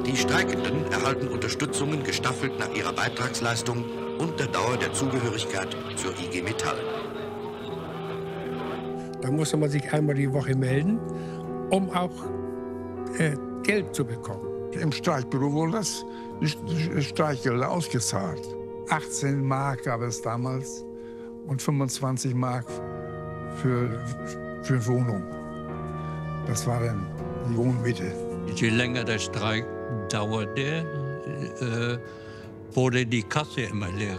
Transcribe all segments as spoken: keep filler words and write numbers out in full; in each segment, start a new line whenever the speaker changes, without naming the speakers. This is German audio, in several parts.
Die Streikenden erhalten Unterstützungen gestaffelt nach ihrer Beitragsleistung und der Dauer der Zugehörigkeit zur I G Metall.
Da musste man sich einmal die Woche melden, um auch äh, Geld zu bekommen.
Im Streikbüro wurde das Streikgelder ausgezahlt. achtzehn Mark gab es damals und fünfundzwanzig Mark für, für Wohnung. Das war dann die Wohnmiete.
Je länger der Streik dauerte, äh, wurde die Kasse immer leerer.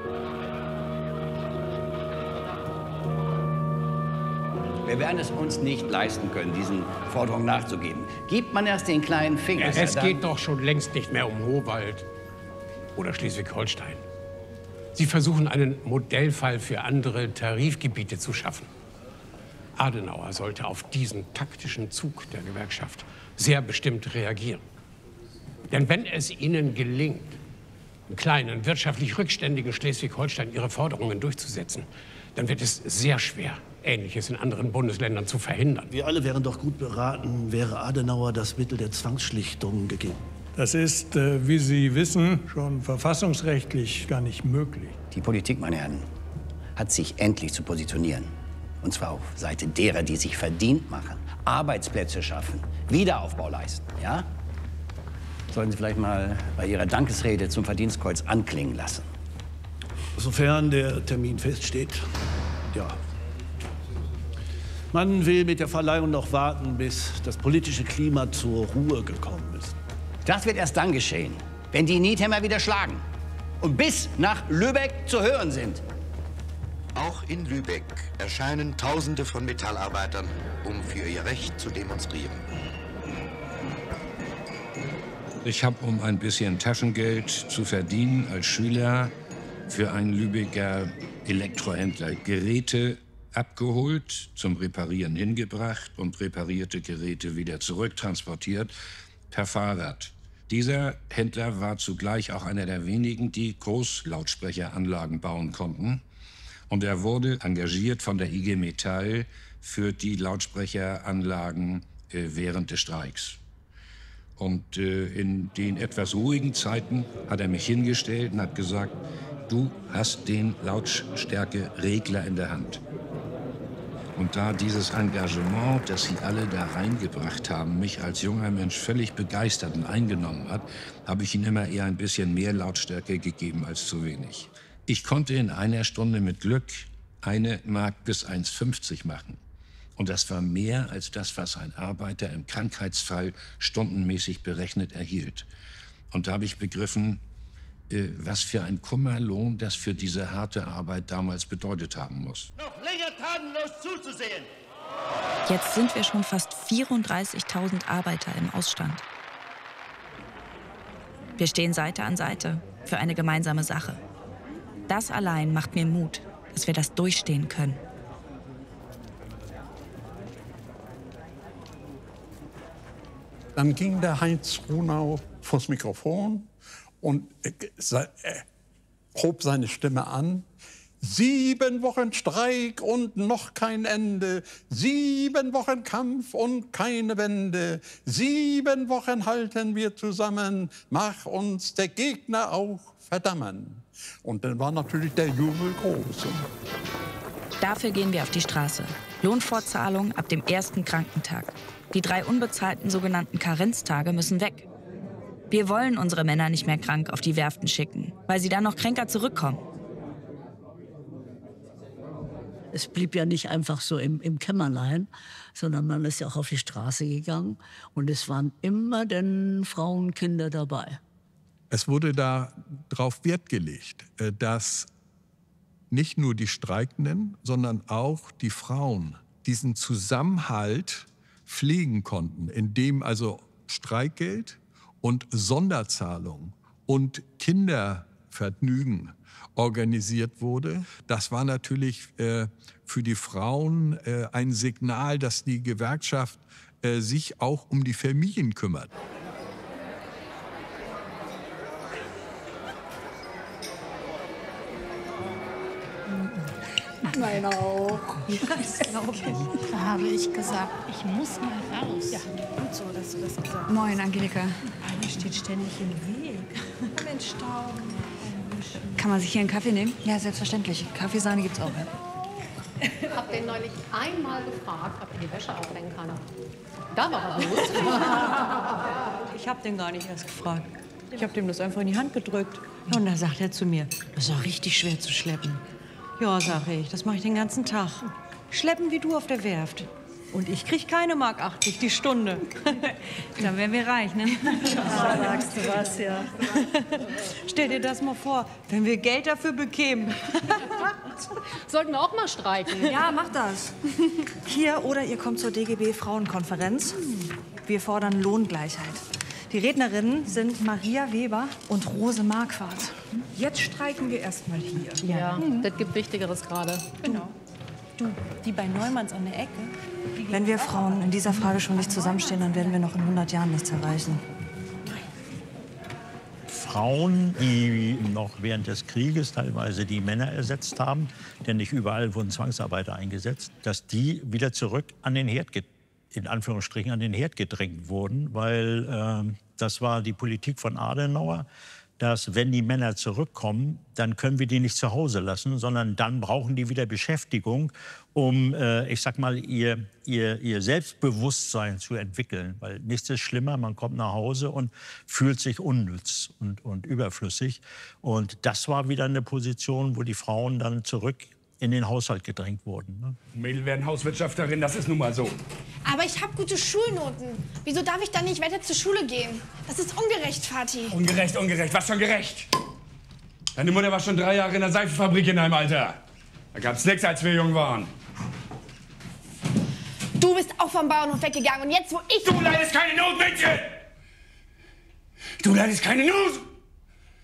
Wir werden es uns nicht leisten können, diesen Forderungen nachzugeben. Gibt man erst den kleinen Finger.
Ja, es geht doch schon längst nicht mehr um Howald oder Schleswig-Holstein. Sie versuchen, einen Modellfall für andere Tarifgebiete zu schaffen. Adenauer sollte auf diesen taktischen Zug der Gewerkschaft sehr bestimmt reagieren. Denn wenn es ihnen gelingt, im kleinen, wirtschaftlich rückständigen Schleswig-Holstein ihre Forderungen durchzusetzen, dann wird es sehr schwer, Ähnliches in anderen Bundesländern zu verhindern.
Wir alle wären doch gut beraten, wäre Adenauer das Mittel der Zwangsschlichtung gegeben.
Das ist, äh, wie Sie wissen, schon verfassungsrechtlich gar nicht möglich.
Die Politik, meine Herren, hat sich endlich zu positionieren. Und zwar auf Seite derer, die sich verdient machen, Arbeitsplätze schaffen, Wiederaufbau leisten, ja? Sollten Sie vielleicht mal bei Ihrer Dankesrede zum Verdienstkreuz anklingen lassen.
Sofern der Termin feststeht, ja. Man will mit der Verleihung noch warten, bis das politische Klima zur Ruhe gekommen ist.
Das wird erst dann geschehen, wenn die Niethämmer wieder schlagen und bis nach Lübeck zu hören sind.
Auch in Lübeck erscheinen Tausende von Metallarbeitern, um für ihr Recht zu demonstrieren.
Ich habe, um ein bisschen Taschengeld zu verdienen, als Schüler für einen Lübecker Elektrohändler Geräte abgeholt, zum Reparieren hingebracht und reparierte Geräte wieder zurücktransportiert per Fahrrad. Dieser Händler war zugleich auch einer der wenigen, die Großlautsprecheranlagen bauen konnten. Und er wurde engagiert von der I G Metall für die Lautsprecheranlagen äh, während des Streiks. Und äh, in den etwas ruhigen Zeiten hat er mich hingestellt und hat gesagt, du hast den Lautstärkeregler in der Hand. Und da dieses Engagement, das sie alle da reingebracht haben, mich als junger Mensch völlig begeistert und eingenommen hat, habe ich ihnen immer eher ein bisschen mehr Lautstärke gegeben als zu wenig. Ich konnte in einer Stunde mit Glück eine Mark bis eins fünfzig machen. Und das war mehr als das, was ein Arbeiter im Krankheitsfall stundenmäßig berechnet erhielt. Und da habe ich begriffen, was für ein Kummerlohn das für diese harte Arbeit damals bedeutet haben muss.
Noch länger tatenlos zuzusehen.
Jetzt sind wir schon fast vierunddreißigtausend Arbeiter im Ausstand. Wir stehen Seite an Seite für eine gemeinsame Sache. Das allein macht mir Mut, dass wir das durchstehen können.
Dann ging der Heinz Runau vors Mikrofon und äh, hob seine Stimme an. Sieben Wochen Streik und noch kein Ende. Sieben Wochen Kampf und keine Wende. Sieben Wochen halten wir zusammen. Mach uns der Gegner auch verdammen. Und dann war natürlich der Jubel groß.
Dafür gehen wir auf die Straße. Lohnfortzahlung ab dem ersten Krankentag. Die drei unbezahlten sogenannten Karenztage müssen weg. Wir wollen unsere Männer nicht mehr krank auf die Werften schicken, weil sie dann noch kränker zurückkommen.
Es blieb ja nicht einfach so im, im Kämmerlein, sondern man ist ja auch auf die Straße gegangen. Und es waren immer denn Frauen und Kinder dabei.
Es wurde darauf Wert gelegt, dass nicht nur die Streikenden, sondern auch die Frauen diesen Zusammenhalt pflegen konnten, indem also Streikgeld und Sonderzahlung und Kindervergnügen organisiert wurde. Das war natürlich äh, für die Frauen äh, ein Signal, dass die Gewerkschaft äh, sich auch um die Familien kümmert.
Meine auch.
Ja, das glaube ich.
Da habe ich gesagt, ich muss mal raus. Ja, gut so, dass du das gesagt hast.
Moin, Angelika.
Mir steht ständig im Weg. Mensch, Staub.
Kann man sich hier einen Kaffee nehmen? Ja, selbstverständlich. Kaffeesahne gibt's auch.
Ich hab den neulich einmal gefragt, ob er die Wäsche aufhängen kann. Da war er los.
Ich habe den gar nicht erst gefragt. Ich habe dem das einfach in die Hand gedrückt. Und da sagt er zu mir, das ist auch richtig schwer zu schleppen. Ja, sage ich, das mache ich den ganzen Tag. Schleppen wie du auf der Werft. Und ich krieg keine Mark achtzig die Stunde.
Dann wären wir reich, ne?
Ja, sagst du was, ja. Stell dir das mal vor, wenn wir Geld dafür bekämen.
Sollten wir auch mal streiken?
Ja, mach das.
Hier oder ihr kommt zur D G B-Frauenkonferenz. Wir fordern Lohngleichheit. Die Rednerinnen sind Maria Weber und Rose Marquardt.
Jetzt streiken wir erst mal hier.
Ja, mhm. Das gibt Wichtigeres gerade.
Genau. Du, die bei Neumanns an der Ecke.
Wenn wir Frauen in dieser Frage schon nicht zusammenstehen, dann werden wir noch in hundert Jahren nichts erreichen.
Frauen, die noch während des Krieges teilweise die Männer ersetzt haben, denn nicht überall wurden Zwangsarbeiter eingesetzt, dass die wieder zurück an den Herd, in Anführungsstrichen, an den Herd gedrängt wurden, weil äh, das war die Politik von Adenauer, dass wenn die Männer zurückkommen, dann können wir die nicht zu Hause lassen, sondern dann brauchen die wieder Beschäftigung, um, äh, ich sag mal, ihr, ihr, ihr Selbstbewusstsein zu entwickeln. Weil nichts ist schlimmer, man kommt nach Hause und fühlt sich unnütz und, und überflüssig. Und das war wieder eine Position, wo die Frauen dann zurück in den Haushalt gedrängt wurden. Ne?
Mädel werden Hauswirtschafterin, das ist nun mal so.
Aber ich habe gute Schulnoten. Wieso darf ich dann nicht weiter zur Schule gehen? Das ist ungerecht, Vati.
Ungerecht, ungerecht. Was schon gerecht? Deine Mutter war schon drei Jahre in der Seifenfabrik in deinem Alter. Da gab's nichts, als wir jung waren.
Du bist auch vom Bauernhof weggegangen und jetzt, wo ich...
Du leidest keine Not, Mädchen! Du leidest keine Not!